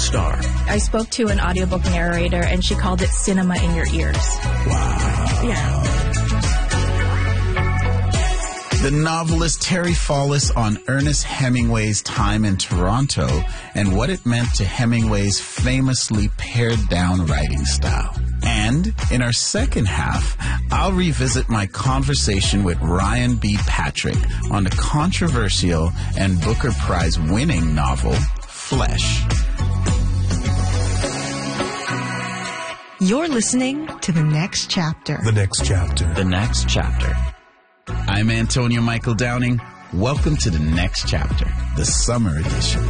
star. I spoke to an audiobook narrator, and she called it cinema in your ears. Wow. Yeah. The novelist Terry Fallis on Ernest Hemingway's time in Toronto and what it meant to Hemingway's famously pared-down writing style. And in our second half, I'll revisit my conversation with Ryan B. Patrick on the controversial and Booker Prize-winning novel, Flesh. You're listening to The Next Chapter. The Next Chapter. The Next Chapter. I'm Antonio Michael Downing. Welcome to The Next Chapter, the summer edition.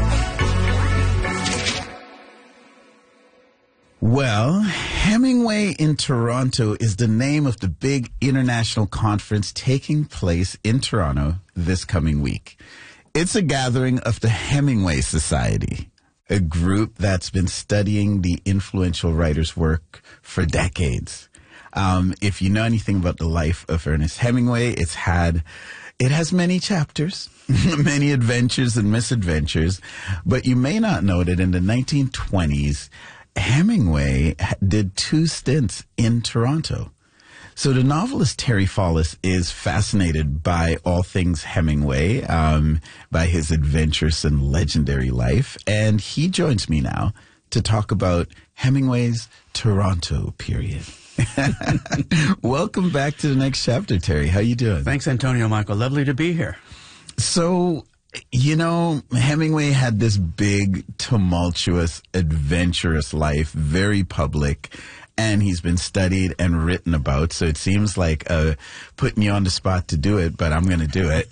Well, Hemingway in Toronto is the name of the big international conference taking place in Toronto this coming week. It's a gathering of the Hemingway Society, a group that's been studying the influential writer's work for decades. If you know anything about the life of Ernest Hemingway, it has many chapters, many adventures and misadventures, but you may not know that in the 1920s, Hemingway did 2 stints in Toronto. So the novelist Terry Fallis is fascinated by all things Hemingway, by his adventurous and legendary life, and he joins me now to talk about Hemingway's Toronto period. Welcome back to The Next Chapter, Terry. How you doing? Thanks, Antonio Michael. Lovely to be here. So, you know, Hemingway had this big, tumultuous, adventurous life, very public, and he's been studied and written about. So it seems like putting you on the spot to do it, but I'm going to do it.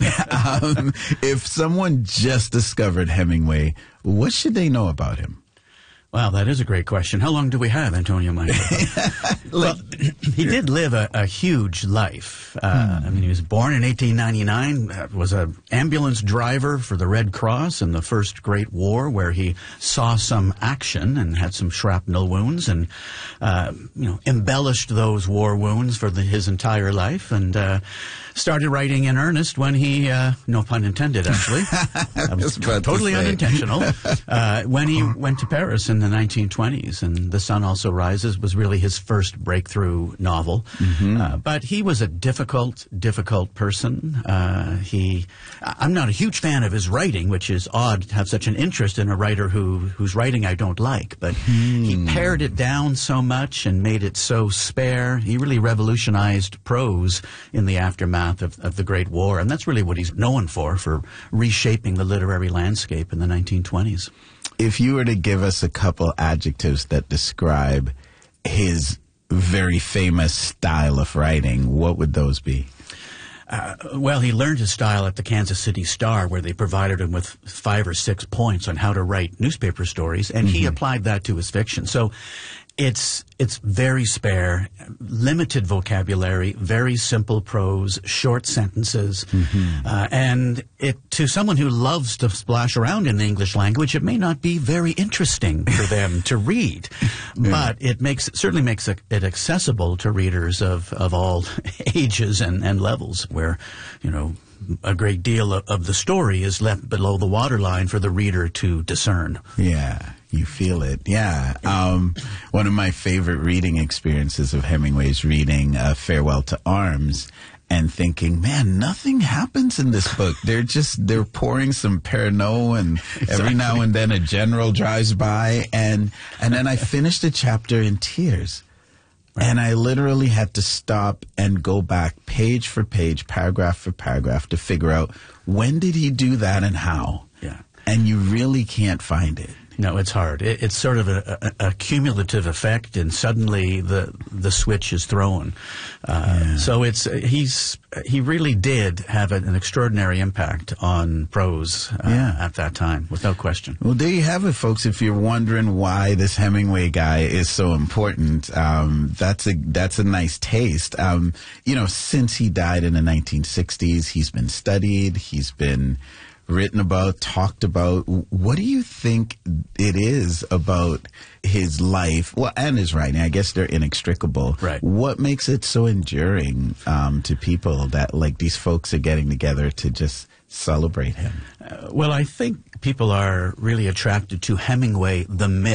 If someone just discovered Hemingway, what should they know about him? Wow, that is a great question. How long do we have, Antonio Michael? Well, he did live a huge life. I mean, he was born in 1899, was an ambulance driver for the Red Cross in the First Great War, where he saw some action and had some shrapnel wounds and, embellished those war wounds for his entire life and started writing in earnest when he, no pun intended, actually. That was totally unintentional. When he went to Paris in the 1920s, and The Sun Also Rises was really his first breakthrough novel. But he was a difficult person. I'm not a huge fan of his writing, which is odd to have such an interest in a writer whose writing I don't like. But he pared it down so much and made it so spare. He really revolutionized prose in the aftermath of the Great War, and that's really what he's known for reshaping the literary landscape in the 1920s. If you were to give us a couple adjectives that describe his very famous style of writing, what would those be? Well, he learned his style at the Kansas City Star, where they provided him with 5 or 6 points on how to write newspaper stories, and he applied that to his fiction. So it's very spare, limited vocabulary, very simple prose, short sentences, and to someone who loves to splash around in the English language, it may not be very interesting for them to read, but it certainly makes it accessible to readers of all ages and levels, where a great deal of the story is left below the waterline for the reader to discern. Yeah. You feel it. Yeah. One of my favorite reading experiences of Hemingway's reading Farewell to Arms and thinking, man, nothing happens in this book. They're pouring some Pernod and every now and then a general drives by and then I finished the chapter in tears. And I literally had to stop and go back page for page, paragraph for paragraph to figure out when did he do that and how. Yeah. And you really can't find it. No, it's hard. It's sort of a cumulative effect, and suddenly the switch is thrown. So he really did have an extraordinary impact on prose at that time, without question. Well, there you have it, folks. If you're wondering why this Hemingway guy is so important, that's a nice taste. Since he died in the 1960s, he's been studied. He's been written about, talked about. What do you think it is about his life, and his writing? I guess they're inextricable. Right. What makes it so enduring to people that, like, these folks are getting together to just celebrate him? Well, I think people are really attracted to Hemingway, the myth.